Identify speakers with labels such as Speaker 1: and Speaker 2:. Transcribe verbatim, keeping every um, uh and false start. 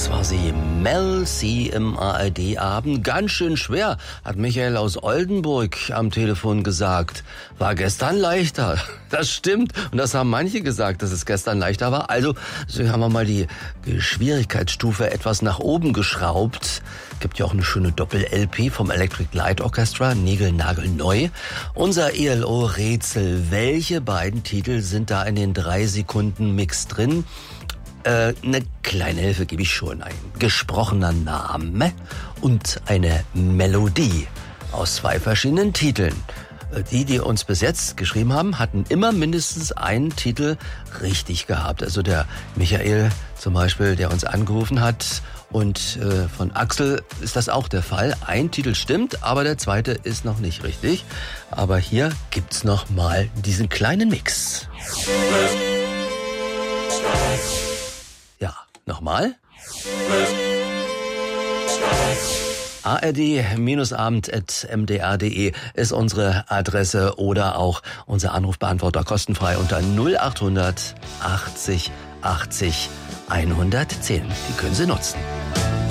Speaker 1: Das war sie, Mel C im A R D-Abend. Ganz schön schwer, hat Michael aus Oldenburg am Telefon gesagt. War gestern leichter. Das stimmt. Und das haben manche gesagt, dass es gestern leichter war. Also, so haben wir mal die Schwierigkeitsstufe etwas nach oben geschraubt. Gibt ja auch eine schöne Doppel-L P vom Electric Light Orchestra, niegelnagelneu. Unser E L O-Rätsel. Welche beiden Titel sind da in den drei Sekunden Mix drin? Äh, eine kleine Hilfe gebe ich schon. Ein gesprochener Name und eine Melodie aus zwei verschiedenen Titeln. Die, die uns bis jetzt geschrieben haben, hatten immer mindestens einen Titel richtig gehabt. Also der Michael zum Beispiel, der uns angerufen hat, und äh, von Axel ist das auch der Fall. Ein Titel stimmt, aber der zweite ist noch nicht richtig. Aber hier gibt's noch mal diesen kleinen Mix. Ja, nochmal. A R D-abend at m d r punkt d e ist unsere Adresse oder auch unser Anrufbeantworter kostenfrei unter null acht hundert achtzig achtzig hundertzehn. Die können Sie nutzen.